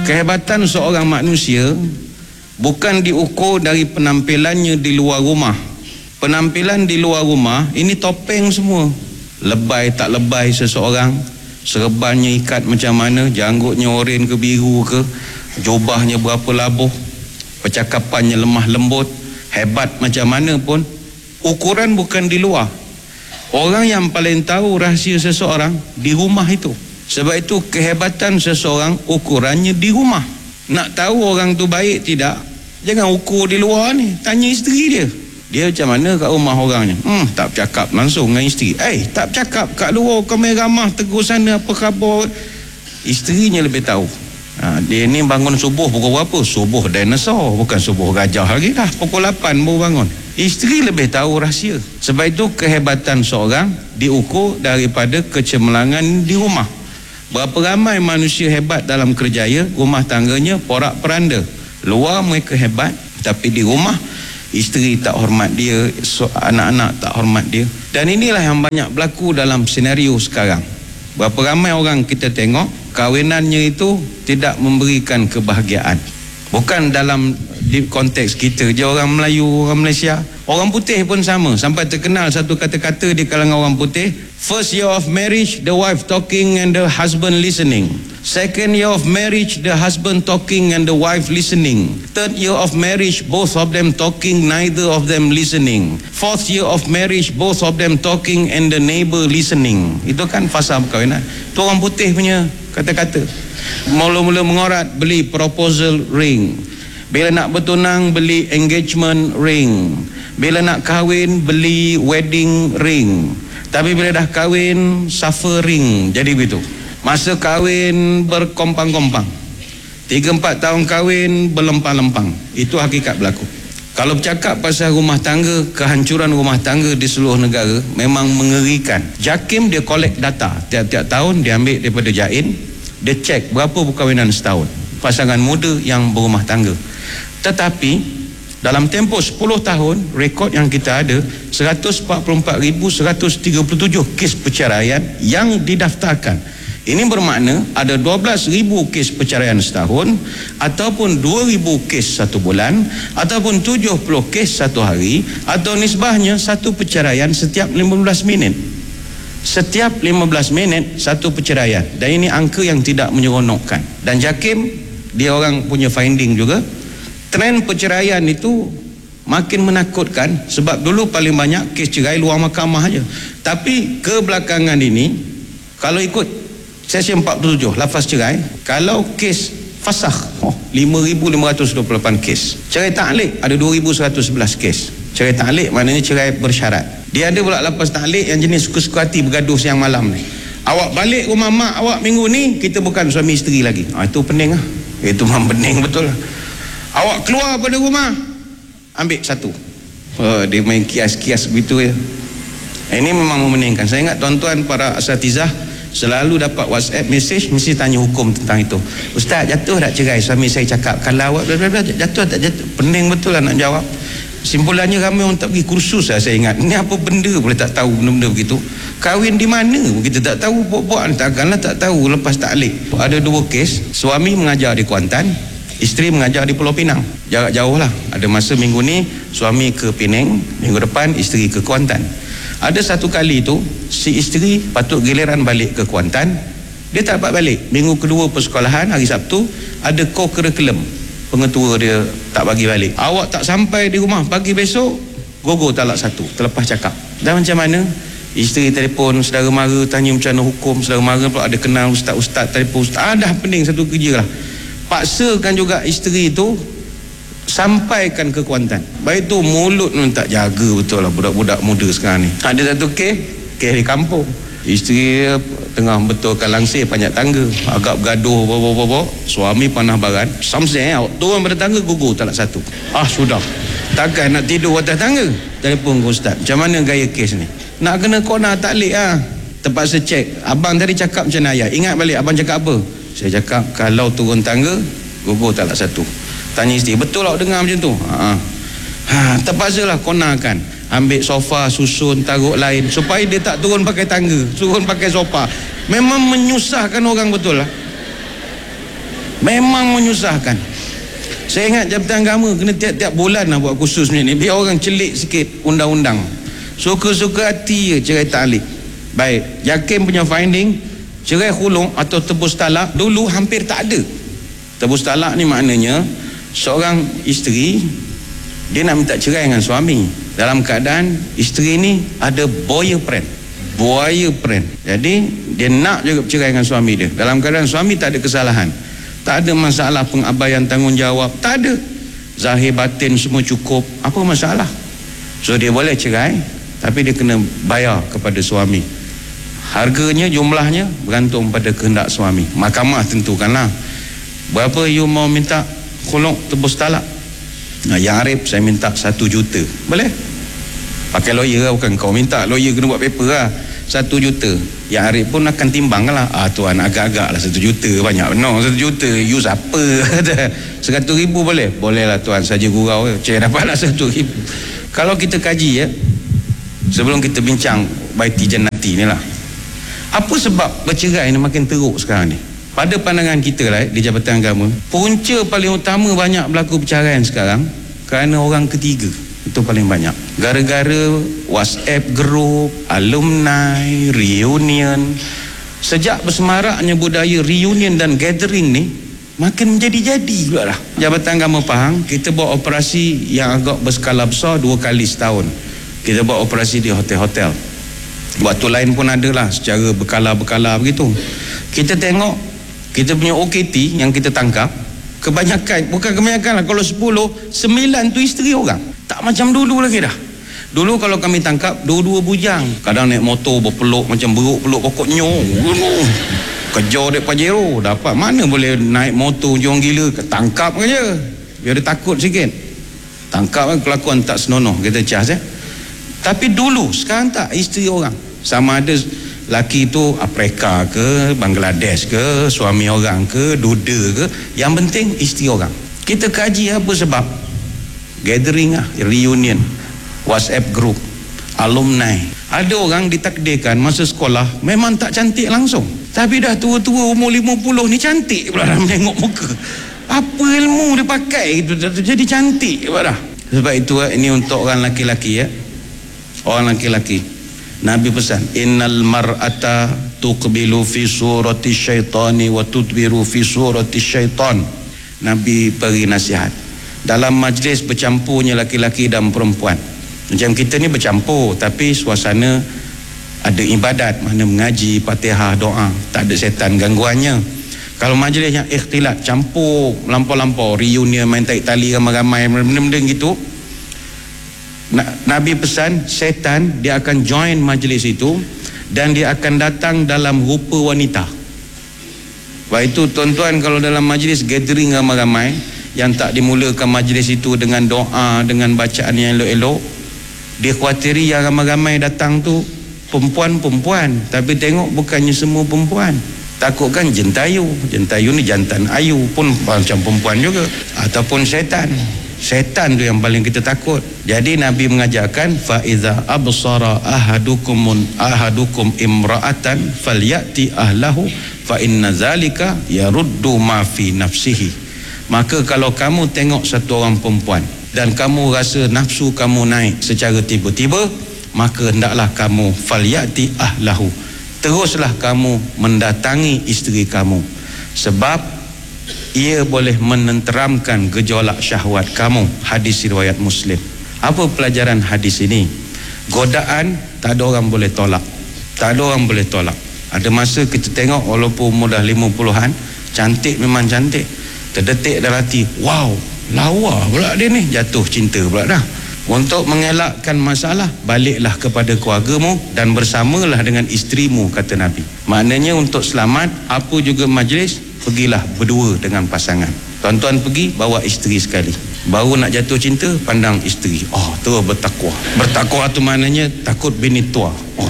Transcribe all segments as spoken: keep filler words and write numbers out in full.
Kehebatan seorang manusia bukan diukur dari penampilannya di luar rumah. Penampilan di luar rumah ini topeng semua. Lebay tak lebay seseorang, serbannya ikat macam mana, janggutnya oren ke biru ke, jubahnya berapa labuh, percakapannya lemah lembut, hebat macam mana pun, ukuran bukan di luar. Orang yang paling tahu rahsia seseorang di rumah itu. Sebab itu kehebatan seseorang ukurannya di rumah. Nak tahu orang tu baik tidak, jangan ukur di luar ni. Tanya isteri dia, dia macam mana kat rumah orangnya. Hmm, tak bercakap langsung dengan isteri. Eh, tak bercakap kat luar, kami ramah tegur sana apa khabar. Isterinya lebih tahu. Ha, dia ni bangun subuh pukul berapa? Subuh dinosaur, bukan subuh gajah lagi dah. Pukul lapan baru bangun. Isteri lebih tahu rahsia. Sebab itu kehebatan seorang diukur daripada kecemerlangan di rumah. Berapa ramai manusia hebat dalam kerjaya, rumah tangganya porak-peranda. Luar mereka hebat, tapi di rumah isteri tak hormat dia, anak-anak tak hormat dia. Dan inilah yang banyak berlaku dalam senario sekarang. Berapa ramai orang kita tengok kahwinannya itu tidak memberikan kebahagiaan. Bukan dalam di konteks kita je, orang Melayu, orang Malaysia, orang putih pun sama. Sampai terkenal satu kata-kata di kalangan orang putih, first year of marriage the wife talking and the husband listening. Second year of marriage the husband talking and the wife listening. Third year of marriage both of them talking, neither of them listening. Fourth year of marriage both of them talking and the neighbor listening. Itu kan fasa perkahwinan. Itu orang putih punya kata-kata. Mula-mula mengorat, beli proposal ring. Bila nak bertunang, beli engagement ring. Bila nak kahwin, beli wedding ring. Tapi bila dah kahwin, suffer ring. Jadi begitu. Masa kahwin berkompang-kompang. Tiga empat tahun kahwin berlempang-lempang. Itu hakikat berlaku. Kalau bercakap pasal rumah tangga, kehancuran rumah tangga di seluruh negara memang mengerikan. JAKIM dia collect data. Tiap-tiap tahun dia ambil daripada JAIN. Dia cek berapa perkahwinan setahun pasangan muda yang berumah tangga. Tetapi dalam tempoh sepuluh tahun, rekod yang kita ada seratus empat puluh empat ribu seratus tiga puluh tujuh kes perceraian yang didaftarkan. Ini bermakna ada dua belas ribu kes perceraian setahun, ataupun dua ribu kes satu bulan, ataupun tujuh puluh kes satu hari, atau nisbahnya satu perceraian setiap lima belas minit. Setiap lima belas minit satu perceraian. Dan ini angka yang tidak menyeronokkan. Dan JAKIM dia orang punya finding juga, trend perceraian itu makin menakutkan. Sebab dulu paling banyak kes cerai luar mahkamah aja. Tapi kebelakangan ini, kalau ikut sesi empat puluh tujuh lafaz cerai, kalau kes fasakh, oh, lima ribu lima ratus dua puluh lapan kes. Cerai ta'liq ada dua ribu seratus sebelas kes. Cerai ta'liq maknanya cerai bersyarat. Dia ada pula lapas ta'liq yang jenis suka-suka hati bergaduh siang malam ni. Awak balik rumah mak awak minggu ni, kita bukan suami isteri lagi. Ha, itu pening lah. Itu memang pening betul lah. Awak keluar pada rumah, ambil satu. Oh, dia main kias-kias begitu ya. Ini memang memeningkan. Saya ingat tuan-tuan para asatizah selalu dapat WhatsApp message, mesti tanya hukum tentang itu. Ustaz, jatuh tak cerai? Suami saya cakap, kalau awak jatuh tak jatuh? Pening betul lah nak jawab. Simpulannya ramai orang tak pergi kursus lah, saya ingat. Ini apa benda boleh tak tahu benda-benda begitu. Kahwin di mana kita tak tahu. Buat-buat takkanlah tak tahu lepas ta'liq. Ada dua kes, suami mengajar di Kuantan, isteri mengajar di Pulau Pinang. Jarak jauh lah. Ada masa minggu ni suami ke Penang, minggu depan isteri ke Kuantan. Ada satu kali tu si isteri patut giliran balik ke Kuantan, dia tak dapat balik. Minggu kedua persekolahan, hari Sabtu, ada co-curriculum, pengetua dia tak bagi balik. Awak tak sampai di rumah pagi besok, gogo talak satu, terlepas cakap. Dan macam mana? Isteri telefon saudara mara, tanya macam mana hukum. Saudara mara pula ada kenal ustaz-ustaz, telefon ustaz. Ah, dah pening satu kerja lah. Paksakan juga isteri itu sampaikan ke Kuantan. Baik tu mulut pun tak jaga betul lah budak-budak muda sekarang ni. Ada satu kes, kes di kampung. Isteri tengah betulkan langsir panjat tangga, agak bergaduh bawa-bawa. Suami panah baran, samseng awak turun pada tangga, gugur talak satu. Ah sudah, takkan nak tidur atas tangga. Telefon ke ustaz, macam mana gaya kes ni? Nak kena kona ta'liq ah. Terpaksa cek, abang tadi cakap macam mana ayah? Ingat balik abang cakap apa? Saya cakap kalau turun tangga gugur talak satu. Tanya isteri, betul awak dengar macam tu? Ha, ha terpaksalah konakan. Ambil sofa, susun, taruh lain supaya dia tak turun pakai tangga, turun pakai sofa. Memang menyusahkan orang betul lah. Memang menyusahkan. Saya ingat Jabatan Agama kena tiap-tiap bulan lah buat kursus ni, biar orang celik sikit undang-undang. Suka-suka hati je cerai ta'liq. Baik, Jakim punya finding, cerai khulung atau tebus talak dulu hampir tak ada. Tebus talak ni maknanya seorang isteri dia nak minta cerai dengan suami dalam keadaan isteri ni ada boyfriend. Boyfriend. Jadi dia nak juga bercerai dengan suami dia dalam keadaan suami tak ada kesalahan, tak ada masalah pengabaian tanggungjawab, tak ada, zahir batin semua cukup, apa masalah? So dia boleh cerai, tapi dia kena bayar kepada suami. Harganya, jumlahnya bergantung pada kehendak suami. Mahkamah tentukanlah berapa you mau minta khuluk tebus talak. Nah, yang Arif saya minta satu juta, boleh? Pakai lawyer lah, bukan kau minta, lawyer kena buat paper lah. Satu juta. Yang Arif pun akan timbang lah. Ah tuan, agak-agak lah satu juta, banyak benar satu juta. You siapa? Seratus ribu boleh? Boleh lah tuan, saja gurau. Cik dapat lah satu ribu. Kalau kita kaji ya, sebelum kita bincang baiti jannati ni lah, apa sebab bercerai ni makin teruk sekarang ni? Pada pandangan kita lah di Jabatan Agama, punca paling utama banyak berlaku perceraian sekarang kerana orang ketiga. Itu paling banyak. Gara-gara WhatsApp group, alumni, reunion. Sejak bersemaraknya budaya reunion dan gathering ni, makin menjadi-jadi pula lah. Jabatan Agama Pahang, kita buat operasi yang agak berskala besar dua kali setahun. Kita buat operasi di hotel-hotel. Waktu lain pun ada lah, secara berkala-berkala begitu. Kita tengok kita punya O K T yang kita tangkap, kebanyakan, bukan kebanyakan lah, kalau sepuluh, sembilan tu isteri orang. Tak macam dulu lagi dah. Dulu kalau kami tangkap, dua-dua bujang. Kadang naik motor berpeluk macam beruk peluk pokok nyong. Kejar dek Pajero. Dapat mana boleh naik motor jong gila. Tangkap je. Biar dia takut sikit. Tangkap kan kelakuan tak senonoh. Kita cas eh. Tapi dulu, sekarang tak, isteri orang. Sama ada laki tu Afrika ke, Bangladesh ke, suami orang ke, duda ke, yang penting isteri orang. Kita kaji apa sebab. Gathering lah, reunion, WhatsApp group, alumni. Ada orang ditakdirkan masa sekolah memang tak cantik langsung, tapi dah tua-tua umur lima puluh ni cantik pula dah menengok muka. Apa ilmu dia pakai itu jadi cantik pula dah. Sebab itu ini untuk orang laki-laki ya. Orang laki-laki, Nabi pesan, innal mar'ata tuqbilu fi surati syaitani wa tudbiru fi surati syaitan. Nabi beri nasihat, dalam majlis bercampurnya laki-laki dan perempuan. Macam kita ni bercampur, tapi suasana ada ibadat, mana mengaji, Fatihah, doa, tak ada setan gangguannya. Kalau majlis yang ikhtilat, campur lampau-lampau, reunion, main tarik tali ramai-ramai, benda-benda gitu, Nabi pesan, setan dia akan join majlis itu dan dia akan datang dalam rupa wanita. Sebab itu tuan-tuan, kalau dalam majlis gathering ramai-ramai yang tak dimulakan majlis itu dengan doa, dengan bacaan yang elok-elok, dia khawatiri yang ramai-ramai datang tu perempuan-perempuan, tapi tengok bukannya semua perempuan. Takutkan jentayu, jentayu ni jantan ayu pun macam perempuan juga, ataupun setan. Setan tu yang paling kita takut. Jadi Nabi mengajarkan, fa iza absara ahadukum ahadukum imra'atan falyati ahlahu fa inna zalika yaruddu ma fi nafsihi. Maka kalau kamu tengok satu orang perempuan dan kamu rasa nafsu kamu naik secara tiba-tiba, maka hendaklah kamu falyati ahlahu, teruslah kamu mendatangi isteri kamu, sebab ia boleh menenteramkan gejolak syahwat kamu. Hadis riwayat Muslim. Apa pelajaran hadis ini? Godaan tak ada orang boleh tolak, tak ada orang boleh tolak. Ada masa kita tengok walaupun umur dah lima puluhan, cantik memang cantik, terdetik dalam hati, wow, lawa pula dia ni, jatuh cinta pula dah. Untuk mengelakkan masalah, baliklah kepada keluargamu dan bersamalah dengan isterimu, kata Nabi. Maknanya untuk selamat apa juga majlis, pergilah berdua dengan pasangan. Tuan-tuan pergi, bawa isteri sekali. Baru nak jatuh cinta, pandang isteri. Oh, terus bertakwa. Bertakwa tu maknanya takut bini tua. Oh,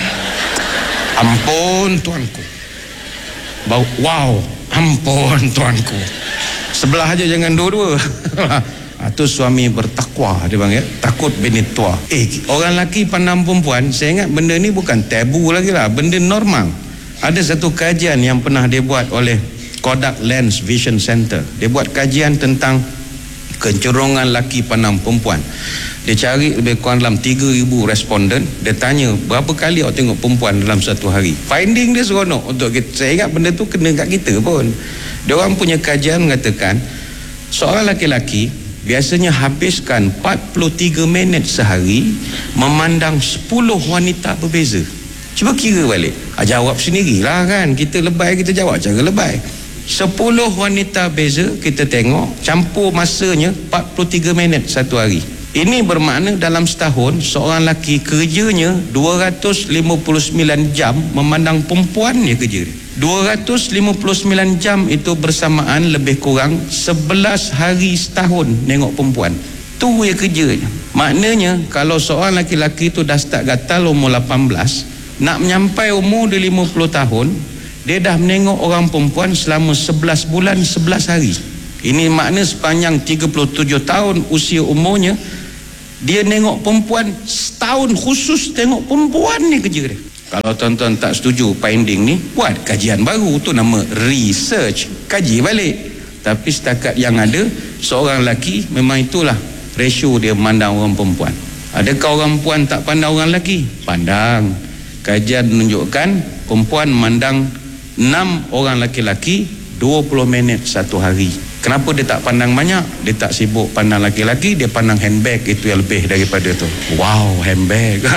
ampun tuanku. Bau, wow, ampun tuanku. Sebelah aja, jangan dua-dua. Itu suami bertakwa, dia panggil, takut bini tua. Eh, orang lelaki pandang perempuan, saya ingat benda ni bukan tabu lagi lah, benda normal. Ada satu kajian yang pernah dia buat oleh Kodak Lens Vision Center. Dia buat kajian tentang kecenderungan laki pandang perempuan. Dia cari lebih kurang dalam tiga ribu responden. Dia tanya berapa kali awak tengok perempuan dalam satu hari. Finding dia seronok untuk kita. Saya ingat benda tu kena kat kita pun. Dia orang punya kajian mengatakan seorang laki-laki biasanya habiskan empat puluh tiga minit sehari memandang sepuluh wanita berbeza. Cuba kira balik. Ha, jawab sendirilah kan. Kita lebay, kita jawab cara lebay. sepuluh wanita beza kita tengok, campur masanya empat puluh tiga minit satu hari. Ini bermakna dalam setahun seorang lelaki kerjanya dua ratus lima puluh sembilan jam memandang perempuan dia kerja dia. dua ratus lima puluh sembilan jam itu bersamaan lebih kurang sebelas hari setahun tengok perempuan. Tu dia kerjanya. Maknanya kalau seorang lelaki-lelaki itu dah start gatal umur lapan belas, nak menyampai umur dia lima puluh tahun, dia dah menengok orang perempuan selama sebelas bulan sebelas hari. Ini makna sepanjang tiga puluh tujuh tahun usia umurnya, dia nengok perempuan setahun khusus tengok perempuan ni kerja dia. Kalau tuan-tuan tak setuju finding ni, buat kajian baru, tu nama research, kaji balik. Tapi setakat yang ada, seorang lelaki memang itulah ratio dia memandang orang perempuan. Adakah orang perempuan tak pandang orang lelaki? Pandang. Kajian menunjukkan perempuan memandang enam orang lelaki-lelaki dua puluh minit satu hari. Kenapa dia tak pandang banyak? Dia tak sibuk pandang lelaki-lelaki, dia pandang handbag, itu yang lebih daripada tu. Wow, handbag.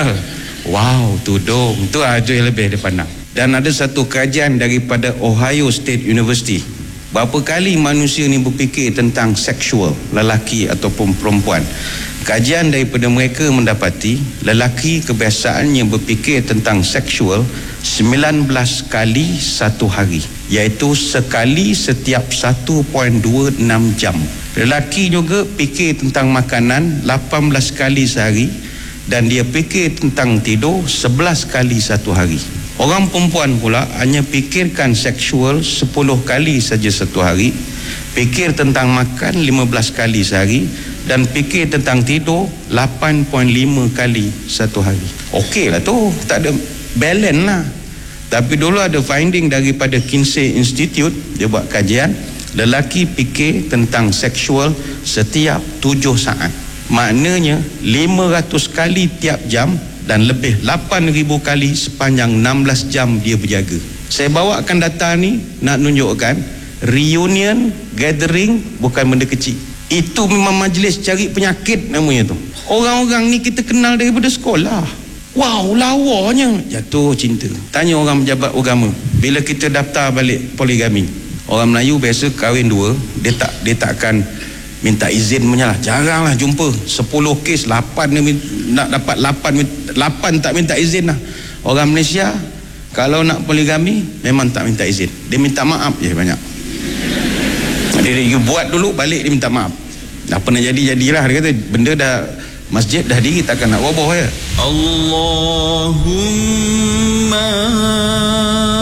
Wow, tudung. Itu aja yang lebih dia pandang. Dan ada satu kajian daripada Ohio State University. Berapa kali manusia ni berfikir tentang seksual, lelaki ataupun perempuan. Kajian daripada mereka mendapati lelaki kebiasaannya berfikir tentang seksual sembilan belas kali satu hari, iaitu sekali setiap satu perpuluhan dua enam jam. Lelaki juga fikir tentang makanan lapan belas kali sehari, dan dia fikir tentang tidur sebelas kali satu hari. Orang perempuan pula hanya fikirkan seksual sepuluh kali saja satu hari, fikir tentang makan lima belas kali sehari, dan fikir tentang tidur lapan perpuluhan lima kali satu hari. Okey lah tu, tak ada balance lah. Tapi dulu ada finding daripada Kinsey Institute, dia buat kajian, lelaki fikir tentang seksual setiap tujuh saat. Maknanya lima ratus kali tiap jam, dan lebih lapan ribu kali sepanjang enam belas jam dia berjaga. Saya bawakan data ni nak tunjukkan reunion, gathering bukan benda kecil. Itu memang majlis cari penyakit namanya tu. Orang-orang ni kita kenal daripada sekolah. Wow, lawanya jatuh cinta. Tanya orang pejabat agama, bila kita daftar balik poligami, orang Melayu biasa kahwin dua, dia tak dia takkan minta izin punya lah. Jarang lah jumpa sepuluh kes lapan nak dapat lapan lapan tak minta izin lah. Orang Malaysia kalau nak poligami memang tak minta izin, dia minta maaf je banyak. Dia, dia buat dulu, balik dia minta maaf. Apa nak jadi jadilah, dia kata benda dah, masjid dah diri, takkan nak roboh ya. Allahumma